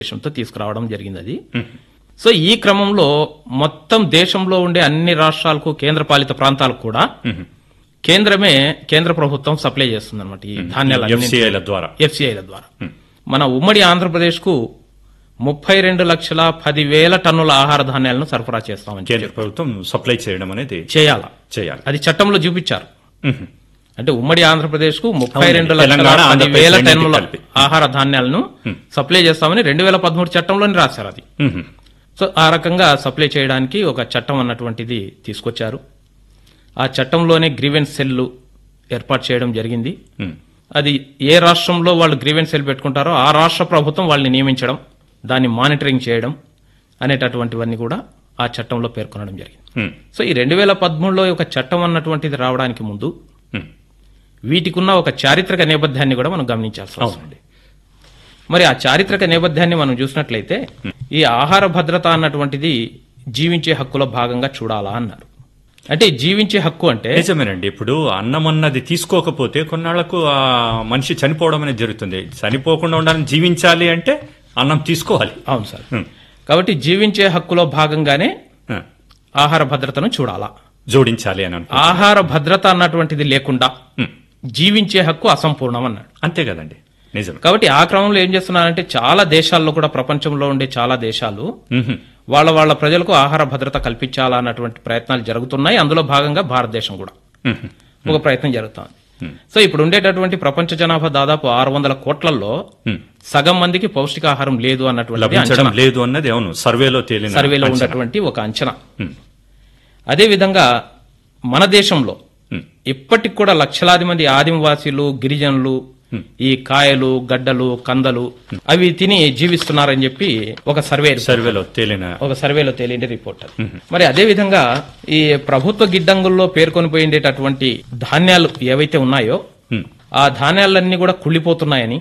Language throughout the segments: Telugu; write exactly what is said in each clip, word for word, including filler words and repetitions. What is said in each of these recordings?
ఉద్దేశంతో తీసుకురావడం జరిగింది అది. సో ఈ క్రమంలో మొత్తం దేశంలో ఉండే అన్ని రాష్ట్రాలకు కేంద్రపాలిత ప్రాంతాలకు కూడా కేంద్రమే కేంద్ర ప్రభుత్వం సప్లై చేస్తుంది అనమాట ఈ ధాన్యాల ద్వారా ఎఫ్సిఐల ద్వారా. మన ఉమ్మడి ఆంధ్రప్రదేశ్ కు ముప్పై రెండు లక్షల పదివేల టన్నుల ఆహార ధాన్యాలను సరఫరా చేస్తామని కేంద్ర ప్రభుత్వం సప్లై చేయడం అనేది చేయాలా చేయాలి. అది చట్టంలో చూపించారు. అంటే ఉమ్మడి ఆంధ్రప్రదేశ్ కు ముప్పై రెండు లక్షల పదివేల టన్నుల ఆహార ధాన్యాలను సప్లై చేస్తామని రెండు వేల పదమూడు చట్టంలోని రాశారు అది. సో ఆ రకంగా సప్లై చేయడానికి ఒక చట్టం అన్నటువంటిది తీసుకొచ్చారు. ఆ చట్టంలోనే గ్రీవెన్స్ సెల్ ఏర్పాటు చేయడం జరిగింది. అది ఏ రాష్ట్రంలో వాళ్ళు గ్రీవెన్స్ సెల్ పెట్టుకుంటారో ఆ రాష్ట్ర ప్రభుత్వం వాళ్ళని నియమించడం, దాన్ని మానిటరింగ్ చేయడం అనేటటువంటివన్నీ కూడా ఆ చట్టంలో పేర్కొనడం జరిగింది. సో ఈ రెండు వేల పదమూడులో ఒక చట్టం అన్నటువంటిది రావడానికి ముందు వీటికున్న ఒక చారిత్రక నేపథ్యాన్ని కూడా మనం గమనించాల్సి వస్తుంది. మరి ఆ చారిత్రక నేపథ్యాన్ని మనం చూసినట్లయితే ఈ ఆహార భద్రత అన్నటువంటిది జీవించే హక్కుల భాగంగా చూడాలా అన్నారు. అంటే జీవించే హక్కు అంటే నిజమేనండి. ఇప్పుడు అన్నం అన్నది తీసుకోకపోతే కొన్నాళ్లకు ఆ మనిషి చనిపోవడం అనేది జరుగుతుంది. చనిపోకుండా ఉండాలని జీవించాలి అంటే అన్నం తీసుకోవాలి. అవును సార్. కాబట్టి జీవించే హక్కులో భాగంగానే ఆహార భద్రతను చూడాలా, జోడించాలి అని. ఆహార భద్రత అన్నటువంటిది లేకుండా జీవించే హక్కు అసంపూర్ణం అన్నాడు. అంతే కదండి, నిజం. కాబట్టి ఆ క్రమంలో ఏం చేస్తున్నారంటే చాలా దేశాల్లో కూడా, ప్రపంచంలో ఉండే చాలా దేశాలు వాళ్ళ వాళ్ళ ప్రజలకు ఆహార భద్రత కల్పించాలా అన్నటువంటి ప్రయత్నాలు జరుగుతున్నాయి. అందులో భాగంగా భారతదేశం కూడా ఒక ప్రయత్నం జరుగుతోంది. సో ఇప్పుడు ఉండేటటువంటి ప్రపంచ జనాభా దాదాపు ఆరు వందల కోట్లలో సగం మందికి పౌష్టికాహారం లేదు అన్నటువంటి లేదు అన్నది అవును సర్వేలో తేలిన సర్వేలో ఉన్నటువంటి ఒక అంచనా. అదేవిధంగా మన దేశంలో ఇప్పటికి కూడా లక్షలాది మంది ఆదివాసీలు, గిరిజనులు ఈ కాయలు, గడ్డలు, కందలు అవి తిని జీవిస్తున్నారని చెప్పి ఒక సర్వే సర్వేలో తేలిన ఒక సర్వేలో తేలిండే రిపోర్ట్ అది. మరి అదే విధంగా ఈ ప్రభుత్వ గిడ్డంగుల్లో పేర్కొని పోయిండేటటువంటి ధాన్యాలు ఏవైతే ఉన్నాయో ఆ ధాన్యాలన్నీ కూడా కుళ్ళిపోతున్నాయని,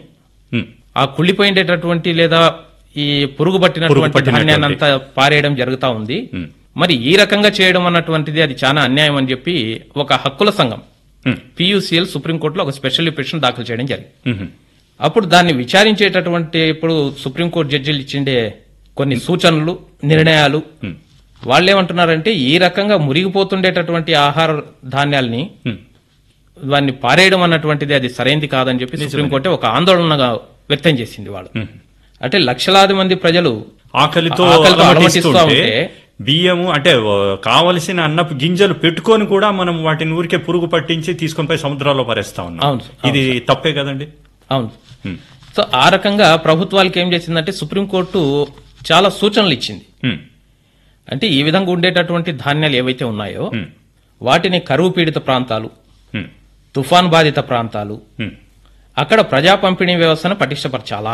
ఆ కుళ్ళిపోయిండేటటువంటి లేదా ఈ పురుగు పట్టినటువంటి ధాన్యాన్ని అంతా పారేయడం జరుగుతా ఉంది. మరి ఈ రకంగా చేయడం అన్నటువంటిది అది చాలా అన్యాయం అని చెప్పి ఒక హక్కుల సంఘం పియూసీఎల్ సుప్రీంకోర్టులో ఒక స్పెషల్ పిటిషన్ దాఖలు చేయడం జరిగింది. అప్పుడు దాన్ని విచారించేటటువంటి ఇప్పుడు సుప్రీంకోర్టు జడ్జిలు ఇచ్చిండే కొన్ని సూచనలు, నిర్ణయాలు వాళ్ళేమంటున్నారంటే ఈ రకంగా మురిగిపోతుండేటటువంటి ఆహార ధాన్యాల్ని దాన్ని పారేయడం అన్నటువంటిది అది సరైనది కాదని చెప్పి సుప్రీంకోర్టు ఒక ఆందోళనగా వ్యక్తం చేసింది. వాళ్ళు అంటే లక్షలాది మంది ప్రజలు ఆకలితో అలమటిస్తూ ఉంటే బియ్యము అంటే కావలసిన అన్నపు గింజలు పెట్టుకొని కూడా మనం వాటిని ఊరికే పురుగు పట్టించి తీసుకొని పోయి సముద్రాల్లో పారేస్తా ఉన్నాం. ఇది తప్పే కదండి. అవును. సో ఆ రకంగా ప్రభుత్వాలకు ఏం చేసిందంటే సుప్రీంకోర్టు చాలా సూచనలు ఇచ్చింది. అంటే ఈ విధంగా ఉండేటటువంటి ధాన్యాలు ఏవైతే ఉన్నాయో వాటిని కరువు పీడిత ప్రాంతాలు, తుఫాన్ బాధిత ప్రాంతాలు, అక్కడ ప్రజా పంపిణీ వ్యవస్థను పటిష్టపరచాలా.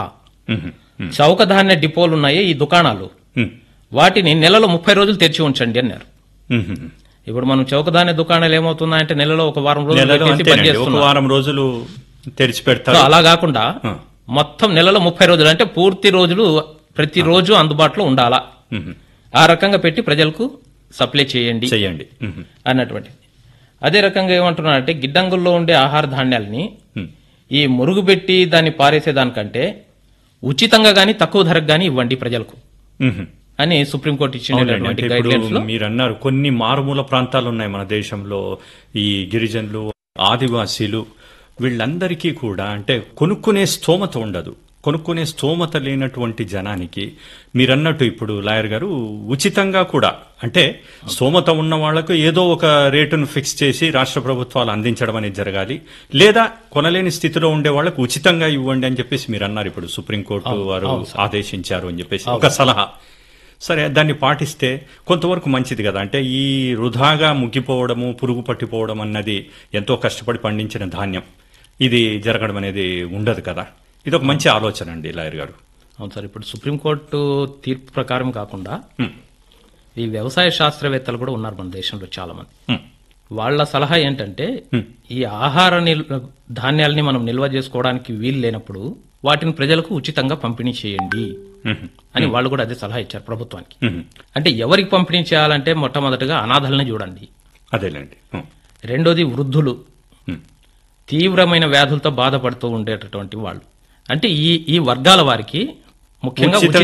చౌక ధాన్య డిపోలు ఉన్నాయి, ఈ దుకాణాలు, వాటిని నెలలో ముప్పై రోజులు తెరిచి ఉంచండి అన్నారు. ఇప్పుడు మనం చౌకధాన్య దుకాణాలు ఏమవుతున్నాయంటే నెలలో ఒక వారం రోజులు వారం రోజులు తెరిచి పెడతారు. అలా కాకుండా మొత్తం నెలలో ముప్పై రోజులు అంటే పూర్తి రోజులు ప్రతిరోజు అందుబాటులో ఉండాలా. ఆ రకంగా పెట్టి ప్రజలకు సప్లై చేయండి చేయండి అన్నటువంటి. అదే రకంగా ఏమంటున్నారంటే గిడ్డంగుల్లో ఉండే ఆహార ధాన్యాలని ఈ మురుగు పెట్టి దాన్ని పారేసేదానికంటే ఉచితంగా గానీ తక్కువ ధరకు గానీ ఇవ్వండి ప్రజలకు అని సుప్రీంకోర్టు ఇచ్చినటువంటి గైడ్ లైన్స్ లో మీరు అన్నారు. కొన్ని మారుమూల ప్రాంతాలు ఉన్నాయి మన దేశంలో, ఈ గిరిజనులు, ఆదివాసీలు, వీళ్ళందరికీ కూడా అంటే కొనుక్కునే స్తోమత ఉండదు. కొనుక్కునే స్తోమత లేనటువంటి జనానికి మీరన్నట్టు ఇప్పుడు లాయర్ గారు ఉచితంగా కూడా అంటే స్తోమత ఉన్న వాళ్లకు ఏదో ఒక రేటును ఫిక్స్ చేసి రాష్ట్ర ప్రభుత్వాలు అందించడం అనేది జరగాలి, లేదా కొనలేని స్థితిలో ఉండే వాళ్లకు ఉచితంగా ఇవ్వండి అని చెప్పేసి మీరు అన్నారు. ఇప్పుడు సుప్రీంకోర్టు వారు ఆదేశించారు అని చెప్పేసి ఒక సలహా. సరే, దాన్ని పాటిస్తే కొంతవరకు మంచిది కదా. అంటే ఈ వృధాగా ముగ్గిపోవడము, పురుగు పట్టిపోవడం అన్నది ఎంతో కష్టపడి పండించిన ధాన్యం ఇది జరగడం అనేది ఉండదు కదా. ఇది ఒక మంచి ఆలోచన అండి లాయర్ గారు. అవును సార్. ఇప్పుడు సుప్రీంకోర్టు తీర్పు ప్రకారం కాకుండా ఈ వ్యవసాయ శాస్త్రవేత్తలు కూడా ఉన్నారు మన దేశంలో చాలా మంది. వాళ్ళ సలహా ఏంటంటే ఈ ఆహార ధాన్యాలని మనం నిల్వ చేసుకోవడానికి వీలు లేనప్పుడు వాటిని ప్రజలకు ఉచితంగా పంపిణీ చేయండి అని వాళ్ళు కూడా అదే సలహా ఇచ్చారు ప్రభుత్వానికి. అంటే ఎవరికి పంపిణీ చేయాలంటే మొట్టమొదటిగా అనాథల్ని చూడండి, అదేలేండి. రెండోది వృద్ధులు, తీవ్రమైన వ్యాధులతో బాధపడుతూ ఉండేటటువంటి వాళ్ళు, అంటే ఈ ఈ వర్గాల వారికి ముఖ్యంగా ఉచిత